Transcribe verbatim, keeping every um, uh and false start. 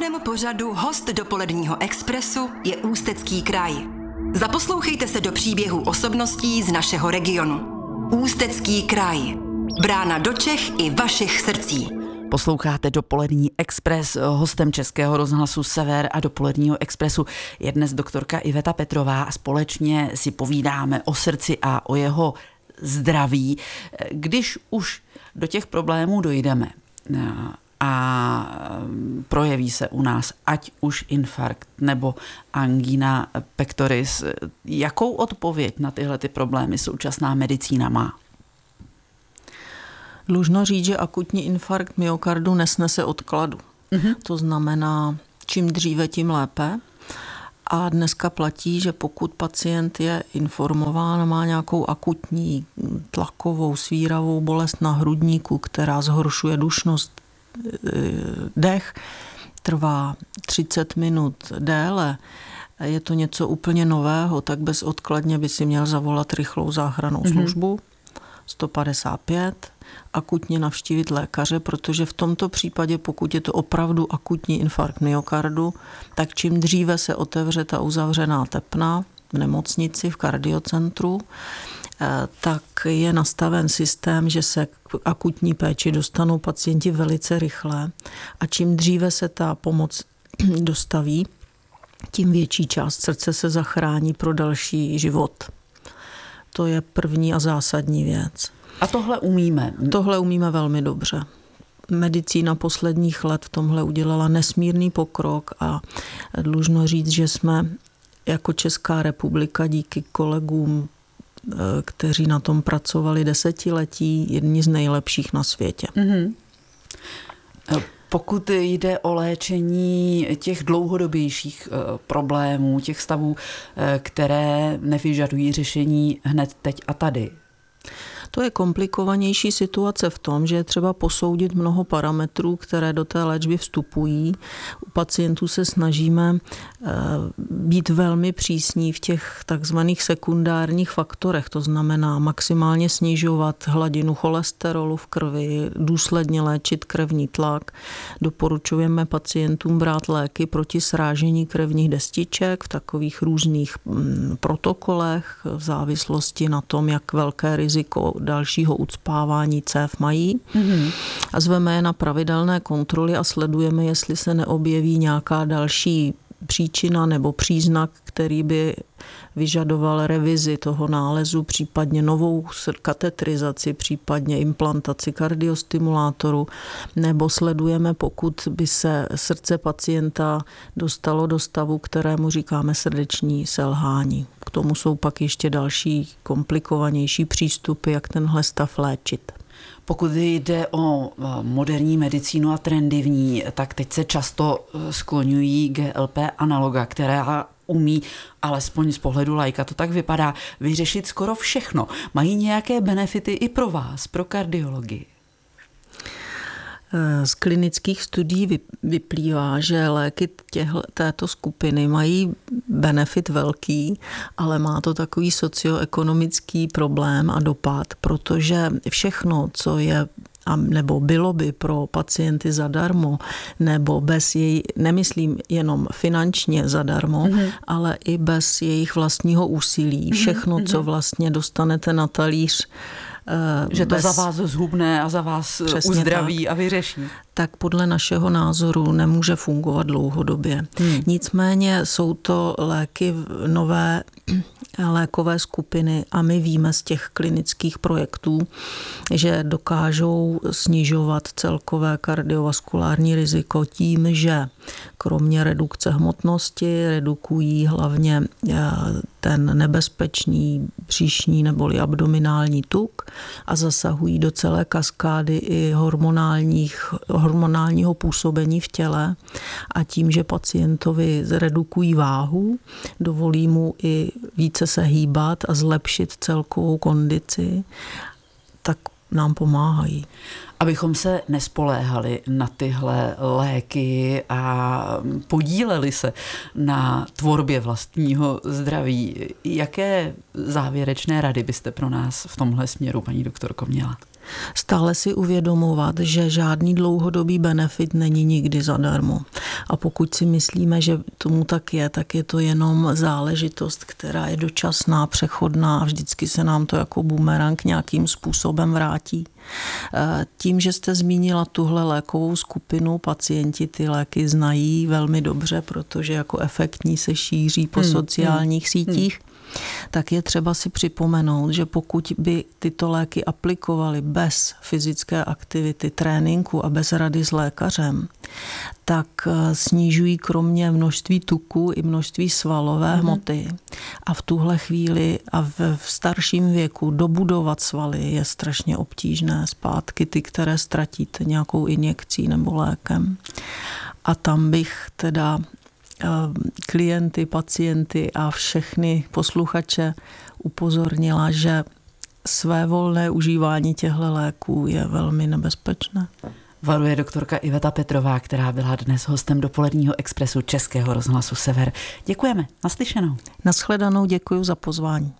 dnešním pořadu host dopoledního Expressu je Ústecký kraj. Zaposlouchejte se do příběhů osobností z našeho regionu. Ústecký kraj. Brána do Čech i vašich srdcí. Posloucháte Dopolední Express. Hostem Českého rozhlasu Sever a Dopoledního Expressu je dnes doktorka Iveta Petrová a společně si povídáme o srdci a o jeho zdraví. Když už do těch problémů dojdeme a projeví se u nás ať už infarkt nebo angina pectoris, jakou odpověď na tyhle ty problémy současná medicína má? Dlužno říct, že akutní infarkt myokardu nesnese odkladu. Mm-hmm. To znamená, čím dříve, tím lépe. A dneska platí, že pokud pacient je informován, má nějakou akutní tlakovou, svíravou bolest na hrudníku, která zhoršuje dušnost, dech, trvá třicet minut déle, je to něco úplně nového, tak bezodkladně by si měl zavolat rychlou záchrannou službu, sto padesát pět, akutně navštívit lékaře, protože v tomto případě, pokud je to opravdu akutní infarkt myokardu, tak čím dříve se otevře ta uzavřená tepna v nemocnici, v kardiocentru, tak je nastaven systém, že se k akutní péči dostanou pacienti velice rychle a čím dříve se ta pomoc dostaví, tím větší část srdce se zachrání pro další život. To je první a zásadní věc. A tohle umíme? Tohle umíme velmi dobře. Medicína posledních let v tomhle udělala nesmírný pokrok a dlužno říct, že jsme jako Česká republika díky kolegům, kteří na tom pracovali desetiletí, jedni z nejlepších na světě. Mm-hmm. Pokud jde o léčení těch dlouhodobějších problémů, těch stavů, které nevyžadují řešení hned teď a tady, to je komplikovanější situace v tom, že je třeba posoudit mnoho parametrů, které do té léčby vstupují. U pacientů se snažíme být velmi přísní v těch takzvaných sekundárních faktorech, to znamená maximálně snižovat hladinu cholesterolu v krvi, důsledně léčit krevní tlak. Doporučujeme pacientům brát léky proti srážení krevních destiček v takových různých protokolech v závislosti na tom, jak velké riziko dalšího ucpávání cév mají. Mm-hmm. A zveme je na pravidelné kontroly a sledujeme, jestli se neobjeví nějaká další příčina nebo příznak, který by vyžadoval revizi toho nálezu, případně novou katetrizaci, případně implantaci kardiostimulátoru, nebo sledujeme, pokud by se srdce pacienta dostalo do stavu, kterému říkáme srdeční selhání. K tomu jsou pak ještě další komplikovanější přístupy, jak tenhle stav léčit. Pokud jde o moderní medicínu a trendy v ní, tak teď se často skloňují G L P analoga, která umí, alespoň z pohledu laika to tak vypadá, vyřešit skoro všechno. Mají nějaké benefity i pro vás, pro kardiologii? Z klinických studií vyplývá, že léky těhle, této skupiny mají benefit velký, ale má to takový socioekonomický problém a dopad, protože všechno, co je a nebo bylo by pro pacienty zadarmo, nebo bez jej, nemyslím jenom finančně zadarmo, mm-hmm. ale i bez jejich vlastního úsilí. Všechno, mm-hmm. co vlastně dostanete na talíř, že to bez, za vás zhubne a za vás uzdraví tak, a vyřeší. Tak podle našeho názoru nemůže fungovat dlouhodobě. Hmm. Nicméně jsou to léky nové lékové skupiny a my víme z těch klinických projektů, že dokážou snižovat celkové kardiovaskulární riziko tím, že kromě redukce hmotnosti redukují hlavně ten nebezpečný břišní neboli abdominální tuk a zasahují do celé kaskády i hormonálních, hormonálního působení v těle a tím, že pacientovi zredukují váhu, dovolí mu i více se hýbat a zlepšit celkovou kondici, tak nám pomáhají. Abychom se nespoléhali na tyhle léky a podíleli se na tvorbě vlastního zdraví, jaké závěrečné rady byste pro nás v tomhle směru, paní doktorko, měla? Stále si uvědomovat, že žádný dlouhodobý benefit není nikdy zadarmo. A pokud si myslíme, že tomu tak je, tak je to jenom záležitost, která je dočasná, přechodná a vždycky se nám to jako bumerang nějakým způsobem vrátí. Tím, že jste zmínila tuhle lékovou skupinu, pacienti ty léky znají velmi dobře, protože jako efektní se šíří po hmm, sociálních hmm, sítích, hmm. tak je třeba si připomenout, že pokud by tyto léky aplikovali bez fyzické aktivity, tréninku a bez rady s lékařem, tak snižují kromě množství tuku i množství svalové mm. hmoty. A v tuhle chvíli a v, v starším věku dobudovat svaly je strašně obtížné zpátky, ty, které ztratíte nějakou injekcí nebo lékem. A tam bych teda klienty, pacienty a všechny posluchače upozornila, že svévolné užívání těchto léků je velmi nebezpečné. Varuje doktorka Iveta Petrová, která byla dnes hostem dopoledního expresu Českého rozhlasu Sever. Děkujeme. Naslyšenou. Nashledanou, děkuji za pozvání.